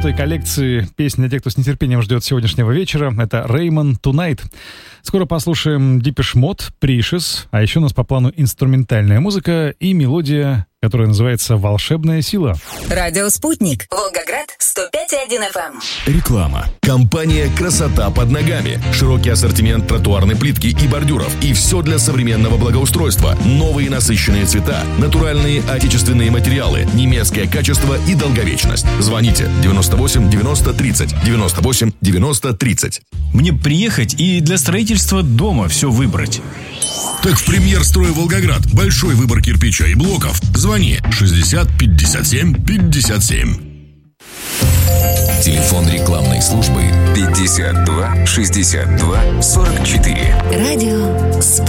той коллекции песен для тех, кто с нетерпением ждет сегодняшнего вечера. Это Raymond Tonight. Скоро послушаем Depeche Mode, Precious, а еще у нас по плану инструментальная музыка и мелодия, которая называется «Волшебная сила». Радио «Спутник». Волгоград, 105,1 FM. Реклама. Компания «Красота под ногами». Широкий ассортимент тротуарной плитки и бордюров. И все для современного благоустройства. Новые насыщенные цвета, натуральные отечественные материалы, немецкое качество и долговечность. Звоните 98 90 30 98 90 30. Мне приехать и для строительства дома все выбрать. Так в «Премьер-строй Волгоград» большой выбор кирпича и блоков. Звони 60 57 57. Телефон рекламной службы 52 62 44. Радио